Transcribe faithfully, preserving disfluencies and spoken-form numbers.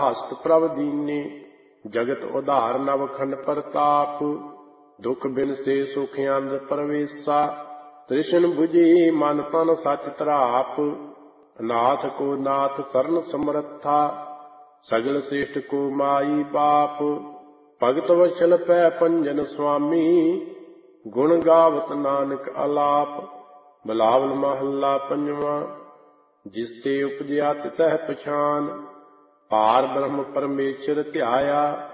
ਆਸਤ ਪ੍ਰਭ ਦੀਨੇ। ਜਗਤ ਉਧਾਰ ਨਵਖੰਡ ਪ੍ਰਤਾਪ। ਦੁਖ ਬਿਨ ਸੇ ਸੁਖ ਆਨੰਦ ਪਰਵੇਸਾ। ਤ੍ਰਿਸ਼ਨ ਬੁਝੀ ਮਨ ਤਨ ਸਚ ਧਰਾਪ। ਨਾਥ ਕੋ ਨਾਥ ਸਰਨ ਸਮਰੱਥਾ। ਸਗਲ ਸ੍ਰੇਸ਼ਟ ਕੋ ਮਾਈ ਬਾਪ। ਭਗਤ ਵਛਲ ਪੈ ਪੰਜਨ ਸੁਆਮੀ। ਗੁਣ ਗਾਵਤ ਨਾਨਕ ਅਲਾਪ। ਬਿਲਾਵਲ ਮਹੱਲਾ ਪੰਜਵਾਂ। ਜਿਸ ਤੇ ਉਪਜਿਆ ਤਿਤਹਿ ਪਛਾਨ। ਪਾਰ ਬ੍ਰਹਮ ਪਰਮੇਸ਼ਰ ਧਿਆਇਆ।